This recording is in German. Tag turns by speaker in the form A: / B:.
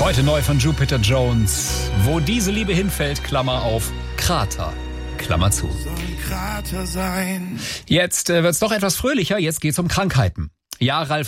A: Heute neu von Jupiter Jones. Wo diese Liebe hinfällt, Klammer auf, Krater, Klammer zu. Jetzt wird's doch etwas fröhlicher, jetzt geht's um Krankheiten. Ja, Ralf